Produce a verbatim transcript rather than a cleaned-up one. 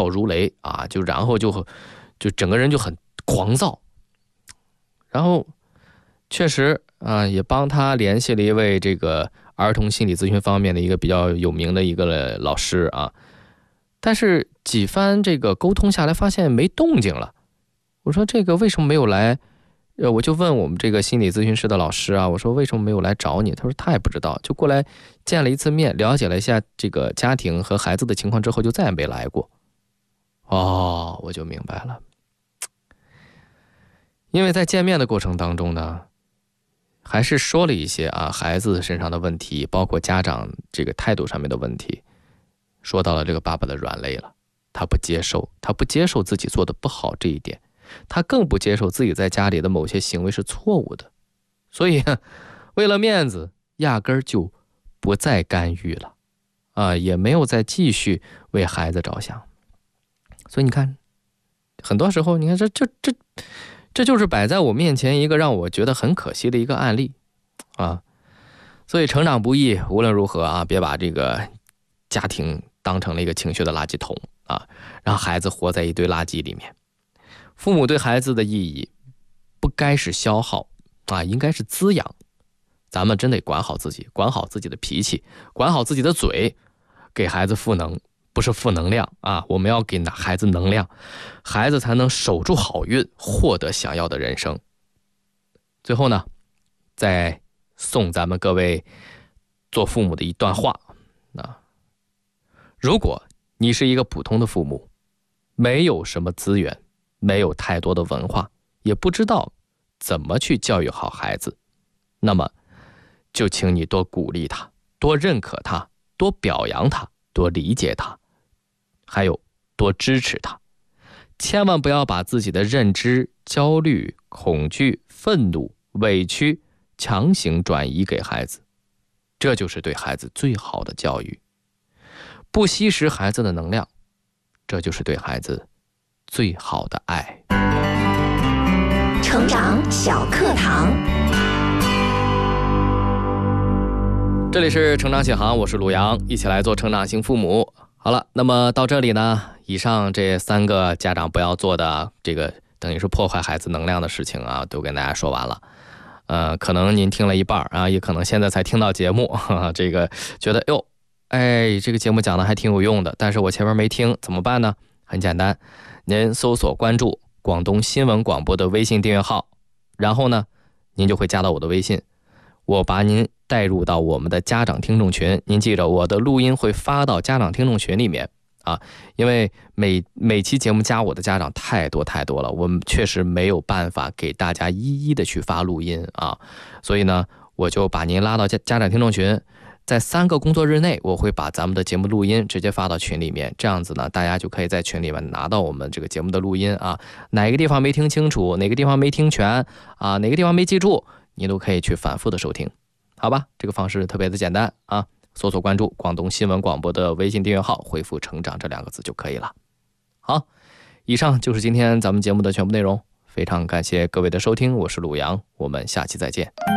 暴如雷啊，就然后就就整个人就很狂躁。然后确实啊，也帮他联系了一位这个儿童心理咨询方面的一个比较有名的一个老师啊，但是几番这个沟通下来，发现没动静了。我说这个为什么没有来？呃，我就问我们这个心理咨询师的老师啊，我说为什么没有来找你？他说他也不知道，就过来见了一次面，了解了一下这个家庭和孩子的情况之后，就再也没来过。哦，我就明白了，因为在见面的过程当中呢，还是说了一些啊孩子身上的问题，包括家长这个态度上面的问题，说到了这个爸爸的软肋了，他不接受，他不接受自己做的不好这一点。他更不接受自己在家里的某些行为是错误的，所以为了面子，压根儿就不再干预了啊，也没有再继续为孩子着想。所以你看，很多时候，你看这这这这就是摆在我面前一个让我觉得很可惜的一个案例啊。所以成长不易，无论如何啊，别把这个家庭当成了一个情绪的垃圾桶啊，让孩子活在一堆垃圾里面。父母对孩子的意义不该是消耗啊，应该是滋养。咱们真得管好自己，管好自己的脾气，管好自己的嘴，给孩子赋能，不是负能量啊！我们要给孩子能量，孩子才能守住好运，获得想要的人生。最后呢，再送咱们各位做父母的一段话啊：如果你是一个普通的父母，没有什么资源，没有太多的文化，也不知道怎么去教育好孩子，那么就请你多鼓励他，多认可他，多表扬他，多理解他，还有多支持他。千万不要把自己的认知、焦虑、恐惧、愤怒、委屈强行转移给孩子，这就是对孩子最好的教育。不吸食孩子的能量，这就是对孩子最好的爱。 成长小课堂， 这里是成长启航，我是鲁阳，一起来做成长型父母。好了，那么到这里呢，以上这三个家长不要做的这个等于是破坏孩子能量的事情啊，都跟大家说完了。呃，可能您听了一半啊，也可能现在才听到节目，呵呵，这个觉得哟，哎，这个节目讲的还挺有用的，但是我前面没听，怎么办呢？很简单，您搜索关注广东新闻广播的微信订阅号，然后呢，您就会加到我的微信，我把您带入到我们的家长听众群。您记着，我的录音会发到家长听众群里面啊，因为每每期节目加我的家长太多太多了，我们确实没有办法给大家一一的去发录音啊，所以呢，我就把您拉到家家长听众群。在三个工作日内，我会把咱们的节目录音直接发到群里面，这样子呢，大家就可以在群里面拿到我们这个节目的录音啊，哪个地方没听清楚，哪个地方没听全啊，哪个地方没记住，你都可以去反复的收听，好吧？这个方式特别的简单啊，搜索关注广东新闻广播的微信订阅号，回复成长这两个字就可以了。好，以上就是今天咱们节目的全部内容，非常感谢各位的收听，我是鲁阳，我们下期再见。